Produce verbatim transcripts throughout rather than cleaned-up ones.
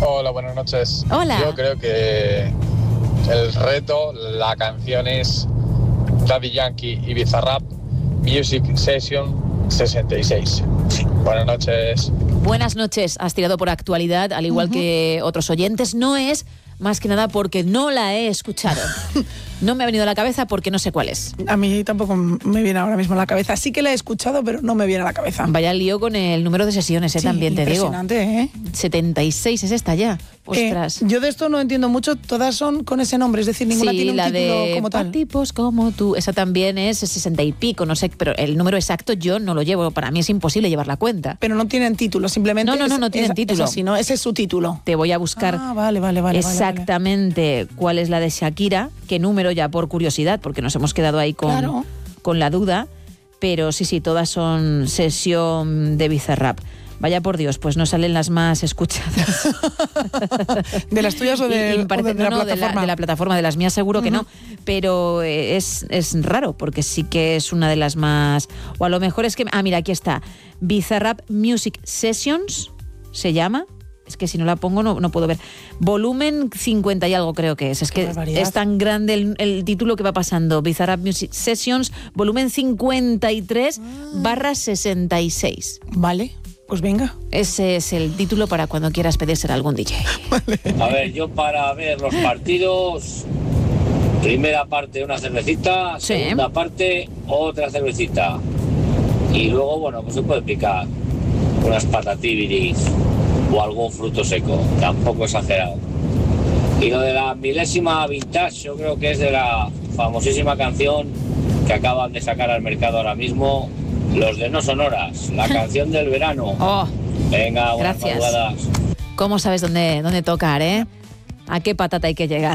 Hola, buenas noches. Hola. Yo creo que el reto, la canción es Daddy Yankee y Bizarrap Music Session sesenta y seis. Buenas noches. Buenas noches. Has tirado por actualidad, al igual uh-huh. que otros oyentes. No es más que nada porque no la he escuchado. No me ha venido a la cabeza porque no sé cuál es. A mí tampoco me viene ahora mismo a la cabeza. Sí que la he escuchado, pero no me viene a la cabeza. Vaya lío con el número de sesiones, ¿eh? Sí, También te digo. Impresionante, ¿eh? setenta y seis es esta ya. Ostras. Eh, yo de esto no entiendo mucho. Todas son con ese nombre, es decir, ninguna sí, tiene un la título de como tal. tipos como tú. Esa también es sesenta y pico, no sé, pero el número exacto yo no lo llevo. Para mí es imposible llevar la cuenta. Pero no tienen título, simplemente. No, no, no, no es, tienen es, título. Es así, ¿no? Ese es su título. Te voy a buscar ah, vale, vale, vale, exactamente vale, vale. cuál es la de Shakira, qué número, ya por curiosidad, porque nos hemos quedado ahí con, claro. con la duda. Pero sí, sí, todas son sesión de Bizarrap. Vaya por Dios, pues no salen las más escuchadas. ¿De las tuyas o de, y, y parece, o de, no, la no, de, la, de la plataforma? De las mías seguro uh-huh. que no, pero es, es raro, porque sí que es una de las más... O a lo mejor es que... Ah, mira, aquí está. Bizarrap Music Sessions, se llama. Es que si no la pongo no, no puedo ver. Volumen cincuenta y algo creo que es. Es Qué que barbaridad. Es tan grande el, el título que va pasando. Bizarrap Music Sessions, volumen cincuenta y tres barra sesenta y seis. Vale. Pues venga. Ese es el título para cuando quieras pedírselo a algún D J. Vale. A ver, yo para ver los partidos, primera parte una cervecita, sí. segunda parte otra cervecita. Y luego, bueno, pues se puede picar unas patatibiris o algún fruto seco, tampoco exagerado. Y lo de la milésima vintage, yo creo que es de la famosísima canción que acaban de sacar al mercado ahora mismo, los de No Sonoras, la canción del verano. Oh, venga, buenas gracias. madrugadas. ¿Cómo sabes dónde, dónde tocar, eh? ¿A qué patata hay que llegar?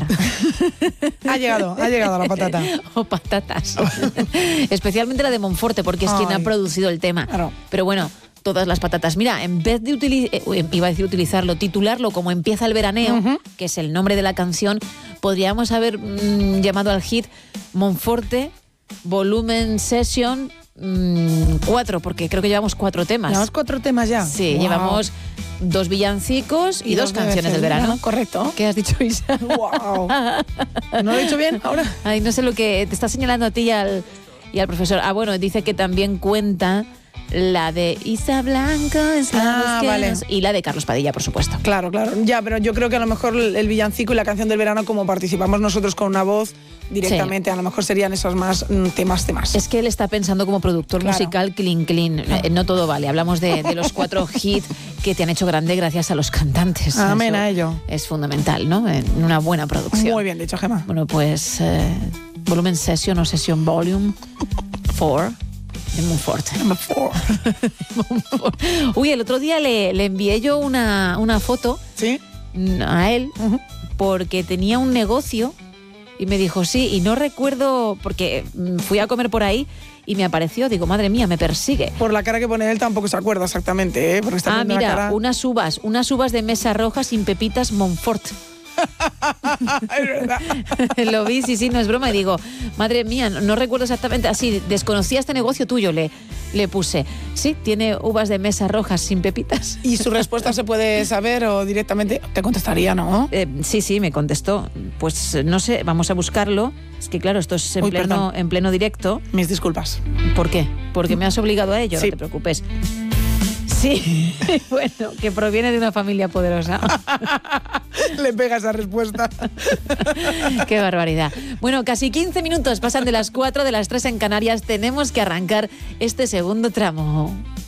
Ha llegado, ha llegado a la patata. O patatas. Especialmente la de Monforte, porque es Ay. quien ha producido el tema. Claro. Pero bueno, todas las patatas. Mira, en vez de utilizar, eh, iba a decir utilizarlo, titularlo como Empieza el veraneo, uh-huh. que es el nombre de la canción, podríamos haber mmm, llamado al hit Monforte Volumen Session mmm, cuatro, porque creo que llevamos cuatro temas. ¿Llevamos cuatro temas ya? Sí, wow. llevamos dos villancicos y, y dos, dos canciones del verano. verano. Correcto. ¿Qué has dicho, Isa? Wow. ¿No lo he dicho bien ahora? Ay, no sé lo que te está señalando a ti y al, y al profesor. Ah, bueno, dice que también cuenta la de Isa Blanco es la ah, vale. nos... y la de Carlos Padilla, por supuesto. Claro, claro. Ya, pero yo creo que a lo mejor el villancico y la canción del verano, como participamos nosotros con una voz directamente, sí. a lo mejor serían esos más temas, temas. Es que él está pensando como productor claro. musical clean, clean. No. Eh, no todo vale. Hablamos de, de los cuatro hits que te han hecho grande gracias a los cantantes. Amén Eso a ello. Es fundamental, ¿no? En una buena producción. Muy bien dicho, Gemma. Bueno, pues eh, volumen session o session volume cuatro. En Monforte. Uy, el otro día le, le envié yo una, una foto ¿Sí? a él uh-huh. porque tenía un negocio y me dijo sí, y no recuerdo, porque fui a comer por ahí y me apareció, digo, madre mía, me persigue. Por la cara que pone él tampoco se acuerda exactamente, ¿eh? Porque está ah, mira, la cara... unas uvas, unas uvas de mesa roja sin pepitas Monfort. Es verdad. Lo vi, sí, sí, no es broma. Y digo, madre mía, no, no recuerdo exactamente. Así, desconocía este negocio tuyo, le, le puse. Sí, tiene uvas de mesa rojas sin pepitas. ¿Y su respuesta se puede saber o directamente te contestaría, no? Eh, sí, sí, me contestó. Pues no sé, vamos a buscarlo. Es que claro, esto es en, Uy, pleno, en pleno directo. Mis disculpas. ¿Por qué? Porque me has obligado a ello, sí. No te preocupes. Sí, bueno, que proviene de una familia poderosa. Le pega esa respuesta. Qué barbaridad. Bueno, casi quince minutos pasan de las cuatro, de las tres en Canarias. Tenemos que arrancar este segundo tramo.